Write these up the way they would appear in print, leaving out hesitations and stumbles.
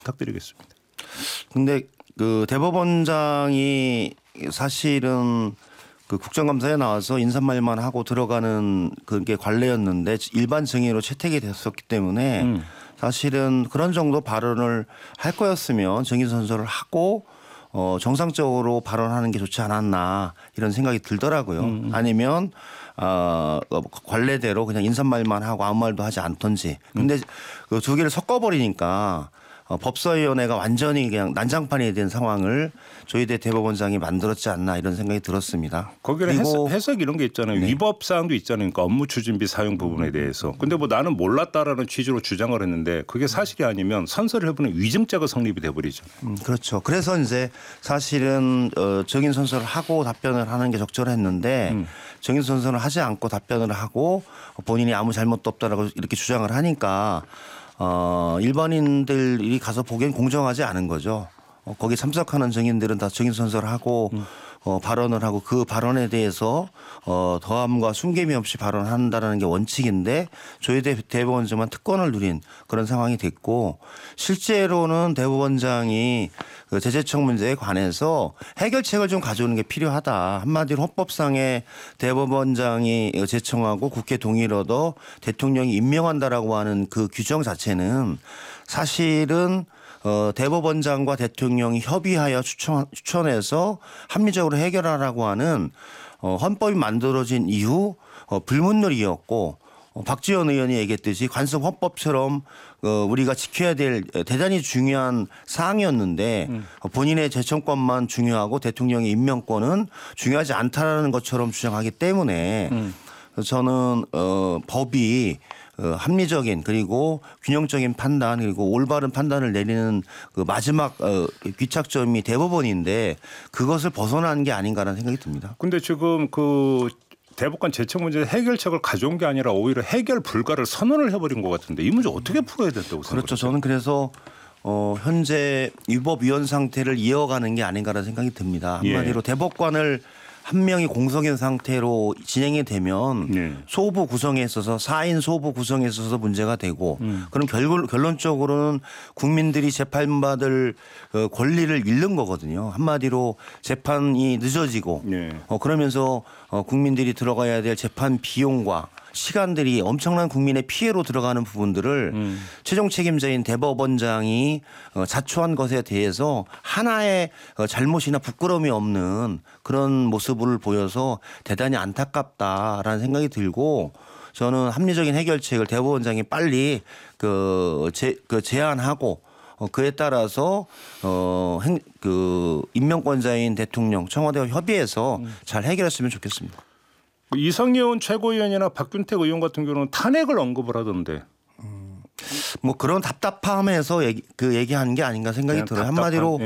부탁드리겠습니다. 근데 그 대법원장이 사실은 그 국정감사에 나와서 인사말만 하고 들어가는 그게 관례였는데 일반 증인으로 채택이 됐었기 때문에 사실은 그런 정도 발언을 할 거였으면 증인 선서를 하고 정상적으로 발언하는 게 좋지 않았나 이런 생각이 들더라고요. 아니면 관례대로 그냥 인사말만 하고 아무 말도 하지 않던지. 근데 그 두 개를 섞어버리니까 법사위원회가 완전히 그냥 난장판이 된 상황을 조희대 대법원장이 만들었지 않나 이런 생각이 들었습니다. 거기는 해석 이런 게 있잖아요. 네. 위법 사항도 있잖아요. 그러니까 업무 추진비 사용 부분에 대해서. 근데 뭐 나는 몰랐다라는 취지로 주장을 했는데 그게 사실이 아니면 선서를 해보는 위증죄가 성립이 돼버리죠. 그렇죠. 그래서 이제 사실은 증인 선서를 하고 답변을 하는 게 적절했는데 증인 선서를 하지 않고 답변을 하고 본인이 아무 잘못도 없다라고 이렇게 주장을 하니까 일반인들이 가서 보기엔 공정하지 않은 거죠. 거기 참석하는 증인들은 다 증인 선서를 하고 발언을 하고 그 발언에 대해서 더함과 숨김이 없이 발언한다는 게 원칙인데 조희대 대법원장만 특권을 누린 그런 상황이 됐고 실제로는 대법원장이 그 제재청 문제에 관해서 해결책을 좀 가져오는 게 필요하다. 한마디로 헌법상의 대법원장이 제청하고 국회 동의를 얻어 대통령이 임명한다라고 하는 그 규정 자체는 사실은 대법원장과 대통령이 협의하여 추천해서 합리적으로 해결하라고 하는 헌법이 만들어진 이후 불문율이었고 박지원 의원이 얘기했듯이 관습 헌법처럼 우리가 지켜야 될 대단히 중요한 사항이었는데 본인의 제청권만 중요하고 대통령의 임명권은 중요하지 않다라는 것처럼 주장하기 때문에 저는 법이 합리적인 그리고 균형적인 판단 그리고 올바른 판단을 내리는 그 마지막 귀착점이 대법원인데 그것을 벗어난 게 아닌가라는 생각이 듭니다. 근데 지금 그 대법관 제청 문제 해결책을 가져온 게 아니라 오히려 해결 불가를 선언을 해버린 것 같은데 이 문제 어떻게 풀어야 된다고 생각하세요? 그렇죠. 저는 그래서 현재 위법위헌 상태를 이어가는 게 아닌가라는 생각이 듭니다. 한마디로 대법관을 한 명이 공석인 상태로 진행이 되면 소부 구성에 있어서 4인 소부 구성에 있어서 문제가 되고 그럼 결론적으로는 국민들이 재판받을 권리를 잃는 거거든요. 한마디로 재판이 늦어지고 그러면서 국민들이 들어가야 될 재판 비용과 시간들이 엄청난 국민의 피해로 들어가는 부분들을 최종 책임자인 대법원장이 자초한 것에 대해서 하나의 잘못이나 부끄러움이 없는 그런 모습을 보여서 대단히 안타깝다라는 생각이 들고 저는 합리적인 해결책을 대법원장이 빨리 제안하고 그에 따라서 임명권자인 대통령 청와대와 협의해서 잘 해결했으면 좋겠습니다. 이성윤 최고위원이나 박균택 의원 같은 경우는 탄핵을 언급을 하던데. 뭐 그런 답답함에서 얘기하는 게 아닌가 생각이 들어요. 한마디로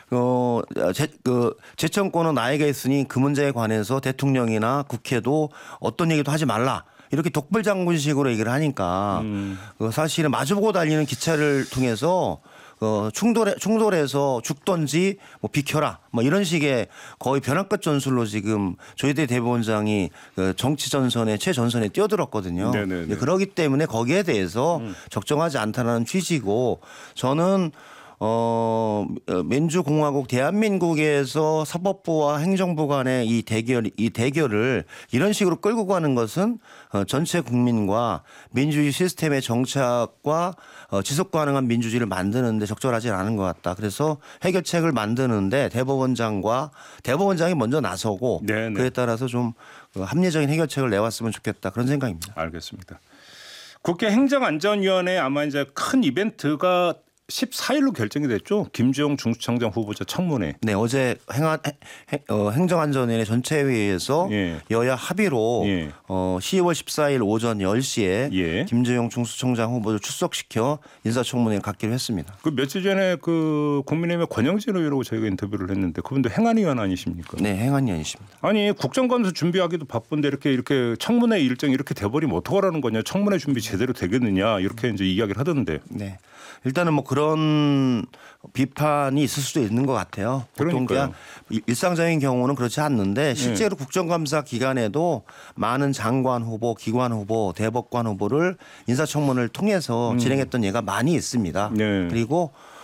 제청권은 나에게 있으니 그 문제에 관해서 대통령이나 국회도 어떤 얘기도 하지 말라. 이렇게 독불장군식으로 얘기를 하니까 사실은 마주보고 달리는 기차를 통해서 충돌해서 죽던지 뭐 비켜라 뭐 이런 식의 거의 벼랑끝 전술로 지금 조희대 대법원장이 정치 전선에 최전선에 뛰어들었거든요. 그렇기 때문에 거기에 대해서 적정하지 않다는 취지고 저는 민주공화국 대한민국에서 사법부와 행정부 간의 이 대결을 이런 식으로 끌고 가는 것은 전체 국민과 민주주의 시스템의 정착과 지속 가능한 민주주의를 만드는 데 적절하지 않은 것 같다. 그래서 해결책을 만드는데 대법원장이 먼저 나서고 그에 따라서 좀 합리적인 해결책을 내왔으면 좋겠다. 그런 생각입니다. 알겠습니다. 국회 행정안전위원회 아마 이제 큰 이벤트가 14일로 결정이 됐죠. 김주영 중수청장 후보자 청문회. 네, 어제 행정안전위원회 전체회의에서 여야 합의로 10월 14일 오전 10시에 김주영 중수청장 후보자 출석시켜 인사청문회를 갖기로 했습니다. 그 며칠 전에 그 국민의힘의 권영진 의원하고 저희가 인터뷰를 했는데 그분도 행안위원 아니십니까? 네, 행안위원이십니다. 아니 국정감사 준비하기도 바쁜데 이렇게 청문회 일정이 이렇게 돼버리면 어떡하라는 거냐? 청문회 준비 제대로 되겠느냐? 이렇게 이제 이야기를 하던데. 네. 일단은 뭐 그런 비판이 있을 수도 있는 것 같아요. 보통 그냥 일상적인 경우는 그렇지 않는데 실제로 국정감사 기간에도 많은 장관 후보, 기관 후보, 대법관 후보를 인사청문회를 통해서 진행했던 예가 많이 있습니다. 그리고